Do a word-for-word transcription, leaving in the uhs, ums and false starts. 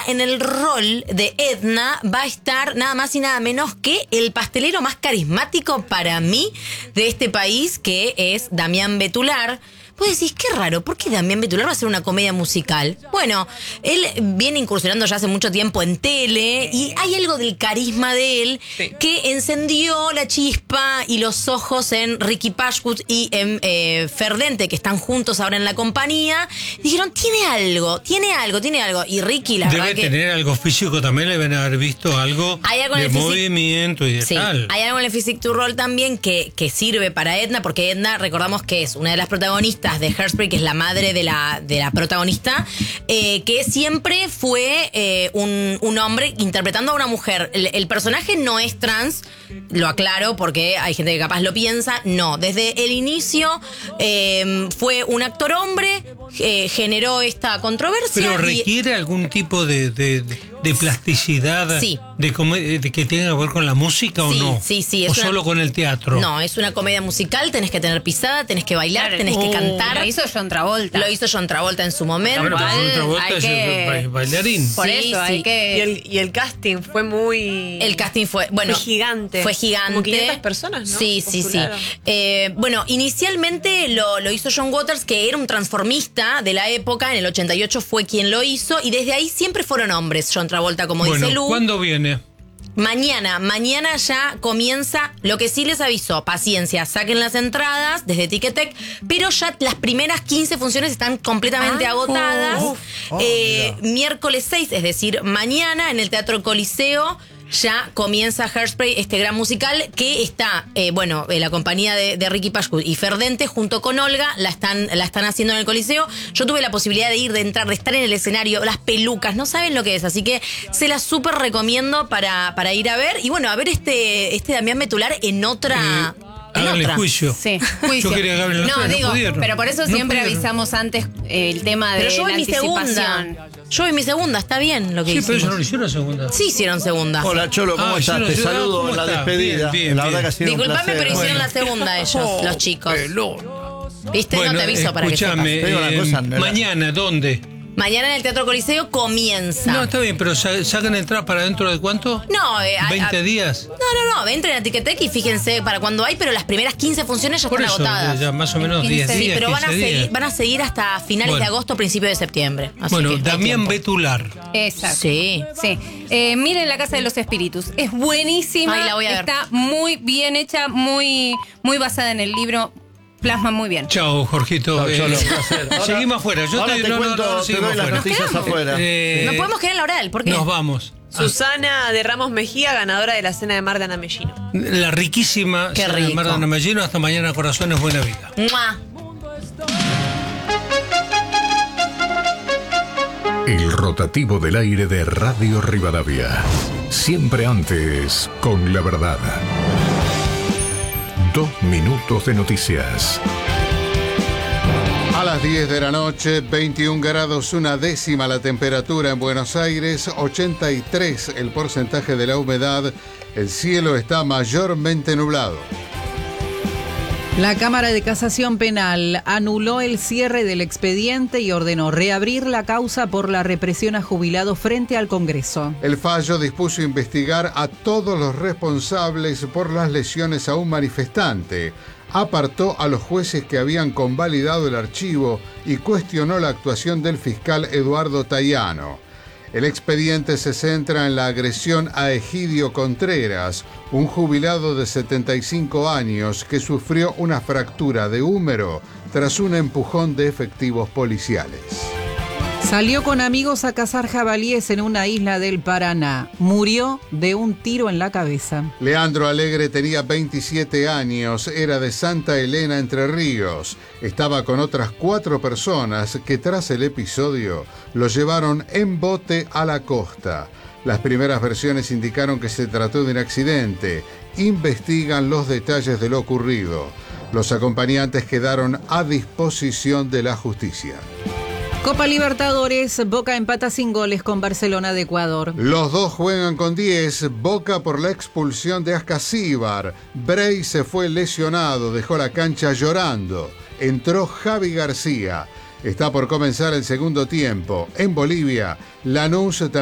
en el rol de Edna va a estar nada más y nada menos que el pastelero más carismático para mí de este país, que es Damián Betular. Vos decís, qué raro, ¿por qué Damián Betular va a hacer una comedia musical? Bueno, él viene incursionando ya hace mucho tiempo en tele y hay algo del carisma de él sí. que encendió la chispa y los ojos en Ricky Pashkut y en eh, Ferdente, que están juntos ahora en la compañía. Dijeron, tiene algo, tiene algo, tiene algo. Y Ricky, la Debe verdad que... Debe tener algo físico también, le deben haber visto algo, algo de movimiento y de sí, tal. Hay algo en el Physique to Roll también que, que sirve para Edna, porque Edna, recordamos que es una de las protagonistas de Hairspray, que es la madre de la, de la protagonista, eh, que siempre fue eh, un, un hombre interpretando a una mujer. El, el personaje no es trans, lo aclaro porque hay gente que capaz lo piensa. No, desde el inicio eh, fue un actor hombre, eh, generó esta controversia. Pero requiere y, algún tipo de, de, de plasticidad sí. de, come, de que tenga que ver con la música sí, o no. Sí, sí. O una, solo con el teatro. No, es una comedia musical, tenés que tener pisada, tenés que bailar, claro, tenés oh. que cantar. Lo hizo John Travolta. Lo hizo John Travolta en su momento. Bueno, pero John Travolta hay es que... bailarín. Por sí, eso sí. hay que... Y el, y el casting fue muy... El casting fue, bueno... Fue gigante. Fue gigante. Como quinientas personas, ¿no? Sí, sí, sí. Eh, bueno, inicialmente lo, lo hizo John Waters, que era un transformista de la época. En el ochenta y ocho fue quien lo hizo. Y desde ahí siempre fueron hombres. John Travolta, como bueno, dice Lu. ¿cuándo viene? Mañana, mañana ya comienza. Lo que sí les avisó, paciencia, saquen las entradas desde Ticketek, pero ya las primeras quince funciones están completamente ah, agotadas. Oh, oh, eh, miércoles seis, es decir, mañana en el Teatro Coliseo ya comienza Hairspray, este gran musical que está, eh, bueno, eh, la compañía de, de Ricky Pashkut y Ferdente junto con Olga la están, la están haciendo en el Coliseo. Yo tuve la posibilidad de ir, de entrar, de estar en el escenario, las pelucas, no saben lo que es, así que se las súper recomiendo para, para ir a ver. Y bueno, a ver este, este Damián Betular en otra... Eh. Háganle juicio. Sí, juicio. Yo quería que hablen no, no digo, pudieron. pero por eso no siempre pudieron. avisamos antes eh, el tema de pero yo la en mi anticipación. Segunda. Yo en mi segunda, está bien lo que sí, hicimos. pero ellos no lo hicieron segunda. Sí, hicieron segunda. Hola, Cholo, ¿cómo ah, estás? no, Te yo, saludo en la estás? despedida. Bien, bien, la bien. verdad que ha sido Disculpame, un placer. pero hicieron bueno. la segunda ellos, oh, los chicos. Pelón. ¿Viste? Bueno, no te aviso para que sepas. escúchame, eh, mañana, ¿dónde? Mañana en el Teatro Coliseo comienza. No, está bien, pero ¿sacan entradas para dentro de cuánto? No, eh, ¿veinte a, a, días? No, no, no, entren a Ticketek y fíjense para cuándo hay, pero las primeras quince funciones ya Por están eso, agotadas. ya más o menos diez sí, días. pero van a, seguir, van a seguir hasta finales bueno. de agosto, principios de septiembre. Así bueno, que Damián Betular. Exacto. Sí. Sí. Eh, miren La Casa de los Espíritus. Es buenísima. Ay, la voy a ver. Está muy bien hecha, muy, muy basada en el libro. Plasma muy bien. Chao, Jorgito. Chao, eh, Cholo, un placer. Ahora, seguimos afuera. Yo ahora te, te no, cuento, no, no, te seguimos doy las afuera. noticias afuera. Eh, No podemos quedar en la oral, ¿por qué? Nos vamos. Susana de Ramos Mejía, ganadora de la cena de Mar de Anamellino. La riquísima Qué cena de rico. Mar de Anamellino. Hasta mañana, corazones, buena vida. ¡Mua! El rotativo del aire de Radio Rivadavia. Siempre antes, con la verdad. Dos minutos de noticias. A las diez de la noche, veintiún grados, una décima la temperatura en Buenos Aires, ochenta y tres el porcentaje de la humedad, el cielo está mayormente nublado. La Cámara de Casación Penal anuló el cierre del expediente y ordenó reabrir la causa por la represión a jubilados frente al Congreso. El fallo dispuso investigar a todos los responsables por las lesiones a un manifestante. Apartó a los jueces que habían convalidado el archivo y cuestionó la actuación del fiscal Eduardo Tayano. El expediente se centra en la agresión a Egidio Contreras, un jubilado de setenta y cinco años que sufrió una fractura de húmero tras un empujón de efectivos policiales. Salió con amigos a cazar jabalíes en una isla del Paraná. Murió de un tiro en la cabeza. Leandro Alegre tenía veintisiete años, era de Santa Elena, Entre Ríos. Estaba con otras cuatro personas que tras el episodio lo llevaron en bote a la costa. Las primeras versiones indicaron que se trató de un accidente. Investigan los detalles de lo ocurrido. Los acompañantes quedaron a disposición de la justicia. Copa Libertadores, Boca empata sin goles con Barcelona de Ecuador. Los dos juegan con diez, Boca por la expulsión de Ascasíbar. Bray se fue lesionado, dejó la cancha llorando. Entró Javi García. Está por comenzar el segundo tiempo. En Bolivia, Lanús también